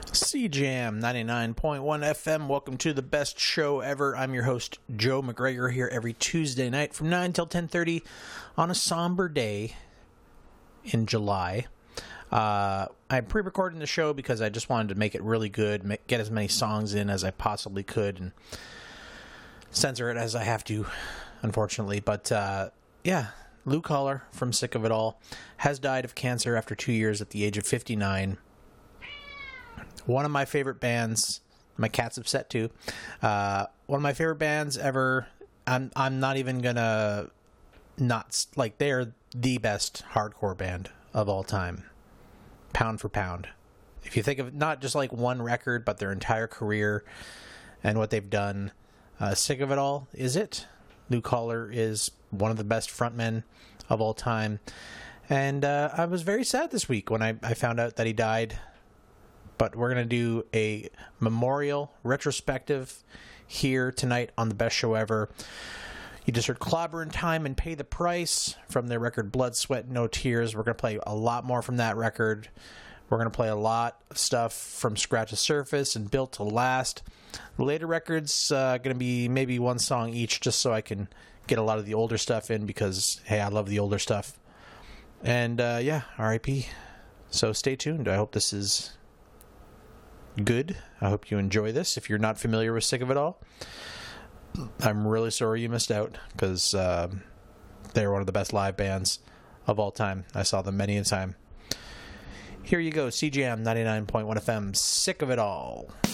CJAM 99.1 FM. Welcome to the best show ever. I'm your host, Joe McGregor, here every Tuesday night from 9 till 10:30 on a somber day in July. I'm pre-recording the show because I just wanted to make it really good, get as many songs in as I possibly could, and censor it as I have to, unfortunately. But, Lou Collar from Sick of It All has died of cancer after 2 years at the age of 59. One of my favorite bands. My cat's upset too. One of my favorite bands ever. I'm not even gonna they're the best hardcore band of all time, pound for pound. If you think of not just like one record, but their entire career and what they've done, Sick of It All is it. Lou Collar is one of the best frontmen of all time, and I was very sad this week when I found out that he died. But we're going to do a memorial retrospective here tonight on the best show ever. You just heard Clobber in Time and Pay the Price from their record Blood, Sweat, No Tears. We're going to play a lot more from that record. We're going to play a lot of stuff from Scratch the Surface and Built to Last. The later records going to be maybe one song each, just so I can get a lot of the older stuff in because, hey, I love the older stuff. And, R.I.P. So stay tuned. I hope this is good. I hope you enjoy this. If you're not familiar with Sick of It All, I'm really sorry you missed out, because they're one of the best live bands of all time. I saw them many a time. Here you go, CJAM 99.1 FM, Sick of It All.